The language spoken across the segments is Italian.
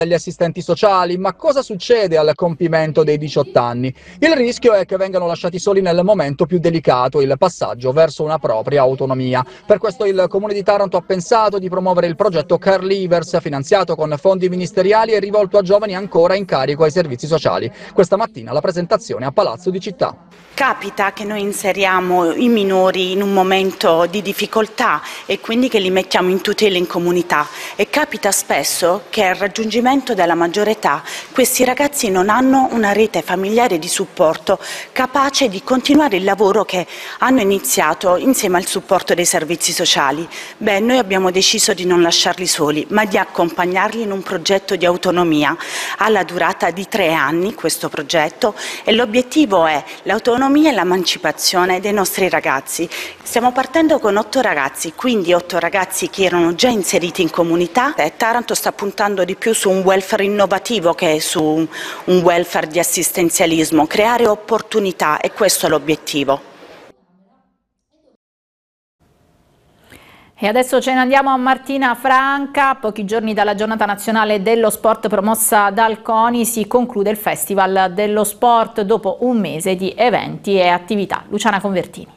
degli assistenti sociali, ma cosa succede al compimento dei 18 anni? Il rischio è che vengano lasciati soli nel momento più delicato, il passaggio verso una propria autonomia. Per questo il Comune di Taranto ha pensato di promuovere il progetto Care Leavers, finanziato con fondi ministeriali e rivolto a giovani ancora in carico ai servizi sociali. Questa mattina la presentazione a Palazzo di Città. Capita che noi inseriamo i minori in un momento di difficoltà e quindi che li mettiamo in tutela in comunità, e capita spesso che al raggiungimento della maggiore età questi ragazzi non hanno una rete familiare di supporto capace di continuare il lavoro che hanno iniziato insieme al supporto dei servizi sociali. Noi abbiamo deciso di non lasciarli soli, ma di accompagnarli in un progetto di autonomia. Ha la durata di 3 anni questo progetto e l'obiettivo è l'autonomia e l'emancipazione dei nostri ragazzi. Stiamo partendo con 8 ragazzi, quindi 8 ragazzi che erano già inseriti in comunità. Taranto sta puntando di più su un welfare innovativo che su un welfare di assistenzialismo, creare opportunità, e questo è l'obiettivo. E adesso ce ne andiamo a Martina Franca. Pochi giorni dalla giornata nazionale dello sport promossa dal CONI si conclude il Festival dello Sport dopo un mese di eventi e attività. Luciana Convertini.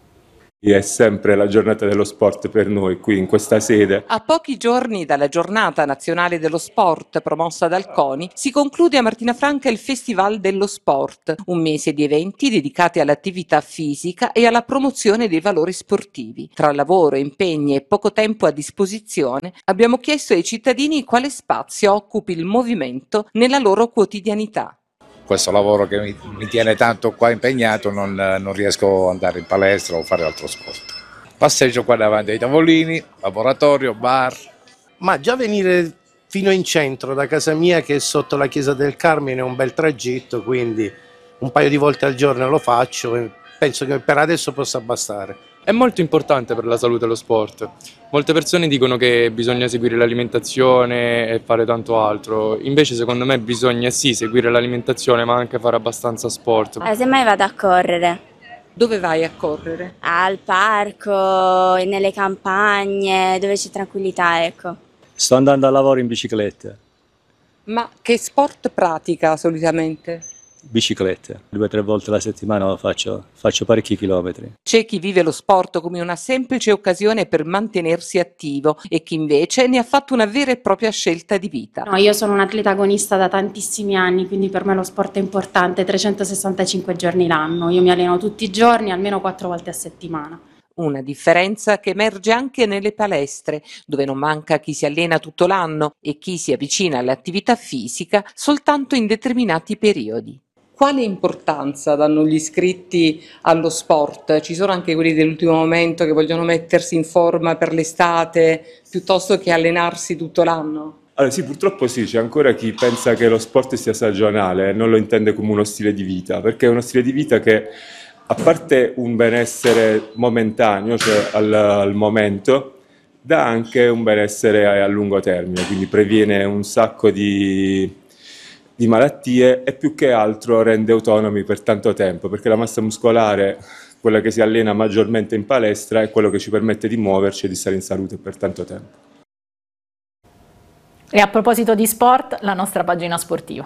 È sempre la giornata dello sport per noi qui in questa sede. A pochi giorni dalla giornata nazionale dello sport promossa dal CONI si conclude a Martina Franca il Festival dello Sport, un mese di eventi dedicati all'attività fisica e alla promozione dei valori sportivi. Tra lavoro, impegni e poco tempo a disposizione abbiamo chiesto ai cittadini quale spazio occupi il movimento nella loro quotidianità. Questo lavoro che mi tiene tanto qua impegnato, non riesco ad andare in palestra o fare altro sport. Passeggio qua davanti ai tavolini, laboratorio, bar. Ma già venire fino in centro da casa mia, che è sotto la chiesa del Carmine, è un bel tragitto, quindi un paio di volte al giorno lo faccio e penso che per adesso possa bastare. È molto importante per la salute lo sport. Molte persone dicono che bisogna seguire l'alimentazione e fare tanto altro, invece secondo me bisogna sì seguire l'alimentazione ma anche fare abbastanza sport. Semmai vado a correre. Dove vai a correre? Al parco, nelle campagne, dove c'è tranquillità, ecco. Sto andando al lavoro in bicicletta. Ma che sport pratica solitamente? Biciclette, 2 o 3 volte alla settimana faccio parecchi chilometri. C'è chi vive lo sport come una semplice occasione per mantenersi attivo e chi invece ne ha fatto una vera e propria scelta di vita. No, io sono un atleta agonista da tantissimi anni, quindi per me lo sport è importante, 365 giorni l'anno. Io mi alleno tutti i giorni, almeno 4 volte a settimana. Una differenza che emerge anche nelle palestre, dove non manca chi si allena tutto l'anno e chi si avvicina all'attività fisica soltanto in determinati periodi. Quale importanza danno gli iscritti allo sport? Ci sono anche quelli dell'ultimo momento che vogliono mettersi in forma per l'estate piuttosto che allenarsi tutto l'anno? Allora sì, purtroppo sì, c'è ancora chi pensa che lo sport sia stagionale e non lo intende come uno stile di vita, perché è uno stile di vita che, a parte un benessere momentaneo, cioè al momento, dà anche un benessere a lungo termine, quindi previene un sacco di malattie e più che altro rende autonomi per tanto tempo, perché la massa muscolare, quella che si allena maggiormente in palestra, è quello che ci permette di muoverci e di stare in salute per tanto tempo. E a proposito di sport, la nostra pagina sportiva.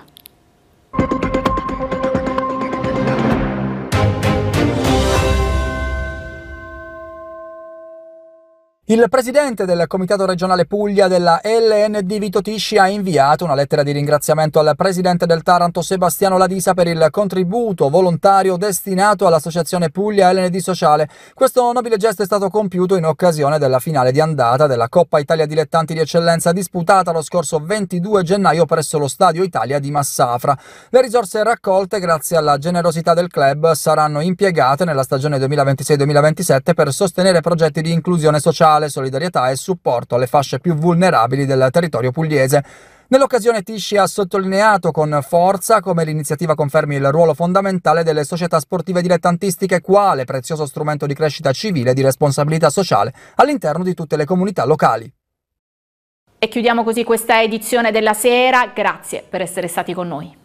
Il presidente del Comitato regionale Puglia della LND Vito Tisci ha inviato una lettera di ringraziamento al presidente del Taranto Sebastiano Ladisa per il contributo volontario destinato all'associazione Puglia LND Sociale. Questo nobile gesto è stato compiuto in occasione della finale di andata della Coppa Italia Dilettanti di Eccellenza disputata lo scorso 22 gennaio presso lo Stadio Italia di Massafra. Le risorse raccolte grazie alla generosità del club saranno impiegate nella stagione 2026-2027 per sostenere progetti di inclusione sociale, solidarietà e supporto alle fasce più vulnerabili del territorio pugliese. Nell'occasione Tisci ha sottolineato con forza come l'iniziativa confermi il ruolo fondamentale delle società sportive dilettantistiche quale prezioso strumento di crescita civile e di responsabilità sociale all'interno di tutte le comunità locali. E chiudiamo così questa edizione della sera. Grazie per essere stati con noi.